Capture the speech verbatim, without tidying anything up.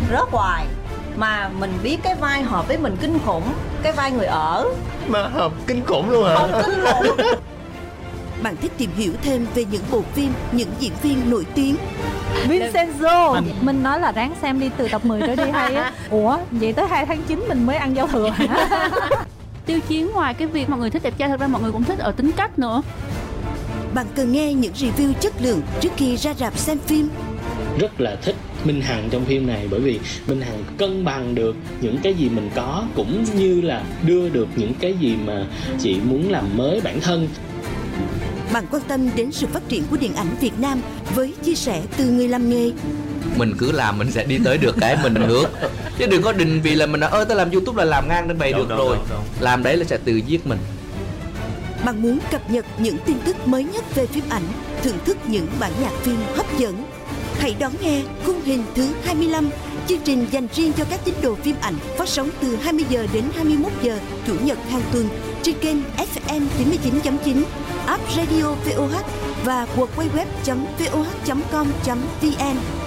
rớt hoài. Mà mình biết cái vai hợp với mình kinh khủng, cái vai người ở. Mà hợp kinh khủng luôn hả? Hợp kinh khủng. Bạn thích tìm hiểu thêm về những bộ phim, những diễn viên nổi tiếng. Vincenzo, mình nói là ráng xem đi, từ tập mười trở đi hay á. Ủa, vậy tới hai tháng chín mình mới ăn giao thừa hả? Tiêu Chiến ngoài cái việc mọi người thích đẹp trai, thật ra mọi người cũng thích ở tính cách nữa. Bạn cần nghe những review chất lượng trước khi ra rạp xem phim. Rất là thích Minh Hằng trong phim này, bởi vì Minh Hằng cân bằng được những cái gì mình có, cũng như là đưa được những cái gì mà chị muốn làm mới bản thân. Bạn quan tâm đến sự phát triển của điện ảnh Việt Nam với chia sẻ từ người làm nghề. Mình cứ làm mình sẽ đi tới được cái mình hướng. Chứ đừng có định vì là mình nói ơ tao làm YouTube là làm ngang đến vậy được đâu, rồi đâu, đâu. Làm đấy là sẽ tự giết mình. Bạn muốn cập nhật những tin tức mới nhất về phim ảnh, thưởng thức những bản nhạc phim hấp dẫn. Hãy đón nghe Khung Hình thứ hai mươi lăm, chương trình dành riêng cho các tín đồ phim ảnh, phát sóng từ hai mươi giờ đến hai mươi mốt giờ Chủ nhật hàng tuần trên kênh ép em chín mươi chín chấm chín, app Radio vê o hát và www chấm voh chấm com chấm vn.